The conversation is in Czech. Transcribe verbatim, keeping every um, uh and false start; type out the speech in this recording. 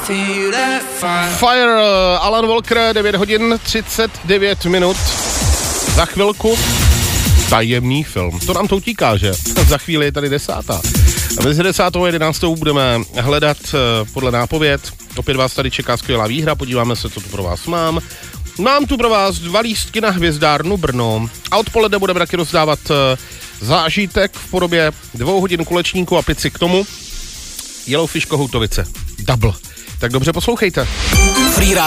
Fire, Alan Walker, devět hodin třicet devět minut. Za chvilku tajemný film. To nám to utíká, že? Za chvíli je tady desátá. A mezi desátou a jedenáctou budeme hledat podle nápověd. Opět vás tady čeká skvělá výhra, podíváme se, co tu pro vás mám. Mám tu pro vás dva lístky na Hvězdárnu Brno a odpoledne budeme taky rozdávat zážitek v podobě dvou hodin kulečníku a pici k tomu. Yellowfish Kohoutovice. Double. Tak dobře poslouchejte. Free